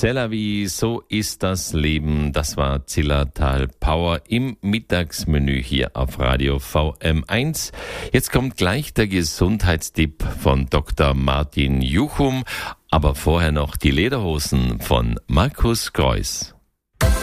C'est la vie, so ist das Leben. Das war Zillertal Power im Mittagsmenü hier auf Radio VM1. Jetzt kommt gleich der Gesundheitstipp von Dr. Martin Juchum, aber vorher noch die Lederhosen von Markus Greuß.